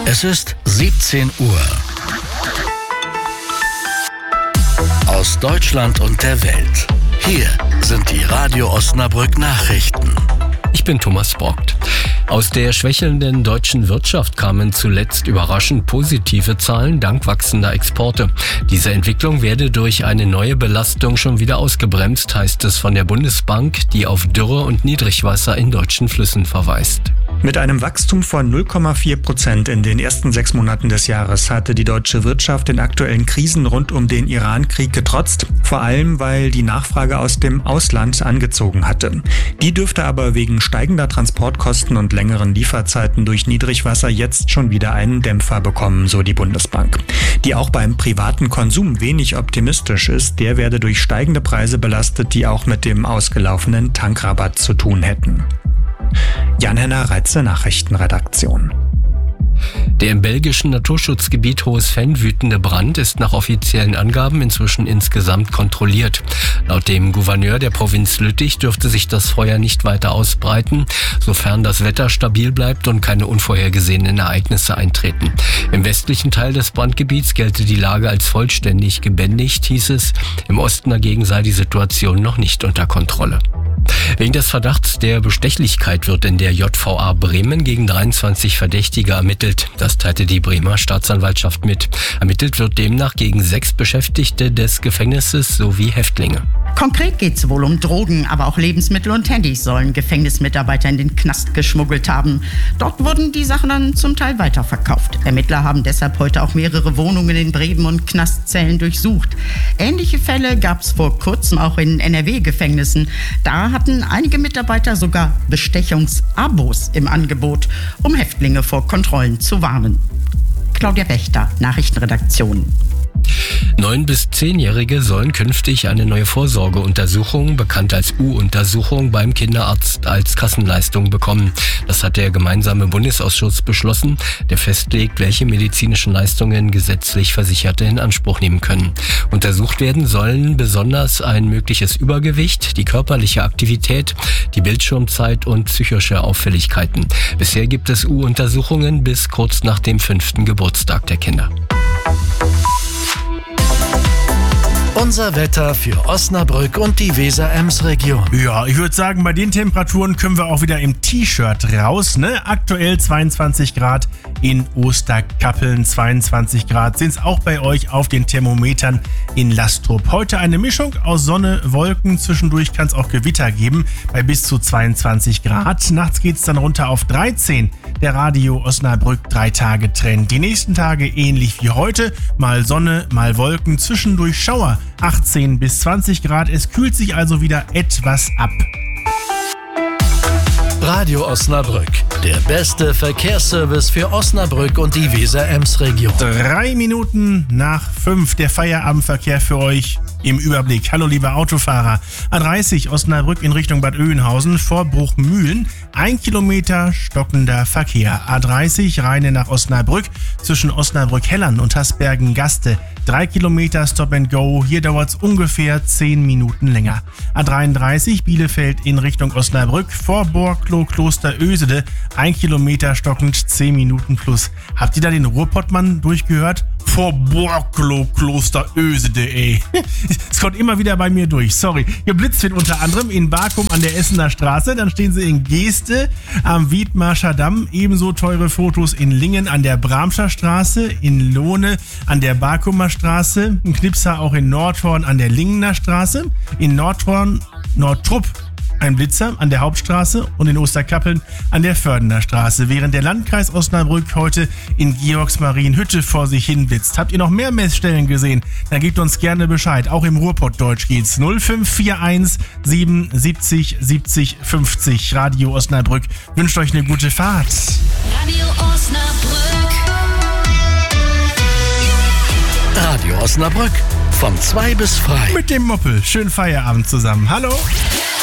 Es ist 17 Uhr. Aus Deutschland und der Welt. Hier sind die Radio Osnabrück Nachrichten. Ich bin Thomas Borgt. Aus der schwächelnden deutschen Wirtschaft kamen zuletzt überraschend positive Zahlen dank wachsender Exporte. Diese Entwicklung werde durch eine neue Belastung schon wieder ausgebremst, heißt es von der Bundesbank, die auf Dürre und Niedrigwasser in deutschen Flüssen verweist. Mit einem Wachstum von 0,4% in den ersten 6 Monaten des Jahres hatte die deutsche Wirtschaft den aktuellen Krisen rund um den Iran-Krieg getrotzt, vor allem weil die Nachfrage aus dem Ausland angezogen hatte. Die dürfte aber wegen steigender Transportkosten und längeren Lieferzeiten durch Niedrigwasser jetzt schon wieder einen Dämpfer bekommen, so die Bundesbank. Die auch beim privaten Konsum wenig optimistisch ist, der werde durch steigende Preise belastet, die auch mit dem ausgelaufenen Tankrabatt zu tun hätten. Jan-Henner Reitze, Nachrichtenredaktion. Der im belgischen Naturschutzgebiet Hohes Venn wütende Brand ist nach offiziellen Angaben inzwischen insgesamt kontrolliert. Laut dem Gouverneur der Provinz Lüttich dürfte sich das Feuer nicht weiter ausbreiten, sofern das Wetter stabil bleibt und keine unvorhergesehenen Ereignisse eintreten. Im westlichen Teil des Brandgebiets gelte die Lage als vollständig gebändigt, hieß es. Im Osten dagegen sei die Situation noch nicht unter Kontrolle. Wegen des Verdachts der Bestechlichkeit wird in der JVA Bremen gegen 23 Verdächtige ermittelt. Das teilte die Bremer Staatsanwaltschaft mit. Ermittelt wird demnach gegen 6 Beschäftigte des Gefängnisses sowie Häftlinge. Konkret geht es wohl um Drogen, aber auch Lebensmittel und Handys sollen Gefängnismitarbeiter in den Knast geschmuggelt haben. Dort wurden die Sachen dann zum Teil weiterverkauft. Ermittler haben deshalb heute auch mehrere Wohnungen in Bremen und Knastzellen durchsucht. Ähnliche Fälle gab es vor kurzem auch in NRW-Gefängnissen. Da hatten einige Mitarbeiter sogar Bestechungsabos im Angebot, um Häftlinge vor Kontrollen zu warnen. Claudia Wächter, Nachrichtenredaktion. 9- bis 10-Jährige sollen künftig eine neue Vorsorgeuntersuchung, bekannt als U-Untersuchung, beim Kinderarzt als Kassenleistung bekommen. Das hat der gemeinsame Bundesausschuss beschlossen, der festlegt, welche medizinischen Leistungen gesetzlich Versicherte in Anspruch nehmen können. Untersucht werden sollen besonders ein mögliches Übergewicht, die körperliche Aktivität, die Bildschirmzeit und psychische Auffälligkeiten. Bisher gibt es U-Untersuchungen bis kurz nach dem 5. Geburtstag der Kinder. Unser Wetter für Osnabrück und die Weser-Ems-Region. Ja, ich würde sagen, bei den Temperaturen können wir auch wieder im T-Shirt raus, ne? Aktuell 22 Grad in Osterkappeln, 22 Grad sind es auch bei euch auf den Thermometern in Lastrup. Heute eine Mischung aus Sonne, Wolken, zwischendurch kann es auch Gewitter geben bei bis zu 22 Grad. Nachts geht es dann runter auf 13. Der Radio Osnabrück 3-Tage-Trend. Die nächsten Tage ähnlich wie heute, mal Sonne, mal Wolken, zwischendurch Schauer. 18 bis 20 Grad, es kühlt sich also wieder etwas ab. Radio Osnabrück, der beste Verkehrsservice für Osnabrück und die Weser-Ems-Region. 3 Minuten nach 5, der Feierabendverkehr für euch im Überblick. Hallo liebe Autofahrer. A30 Osnabrück in Richtung Bad Oeynhausen vor Bruchmühlen. 1 Kilometer stockender Verkehr. A30 Rheine nach Osnabrück zwischen Osnabrück-Hellern und Hasbergen-Gaste. 3 Kilometer Stop and Go. Hier dauert es ungefähr 10 Minuten länger. A33 Bielefeld in Richtung Osnabrück vor Borkloh Kloster Ösede. 1 Kilometer stockend, 10 Minuten plus. Habt ihr da den Ruhrpottmann durchgehört? Vor Borkloh Kloster Ösede, ey. Es kommt immer wieder bei mir durch, sorry. Geblitzt wird unter anderem in Barkum an der Essener Straße, dann stehen sie in Geeste am Wiedmarscher Damm, ebenso teure Fotos in Lingen an der Bramscher Straße, in Lohne an der Barkumer Straße, ein Knipser auch in Nordhorn an der Lingener Straße, in Nordtrupp ein Blitzer an der Hauptstraße und in Osterkappeln an der Fördener Straße, während der Landkreis Osnabrück heute in Georgsmarienhütte vor sich hin blitzt. Habt ihr noch mehr Messstellen gesehen? Dann gebt uns gerne Bescheid. Auch im Ruhrpottdeutsch geht's. 0541 77 70 50. Radio Osnabrück wünscht euch eine gute Fahrt. Radio Osnabrück. Radio Osnabrück von 2 bis frei. Mit dem Moppel. Schönen Feierabend zusammen. Hallo.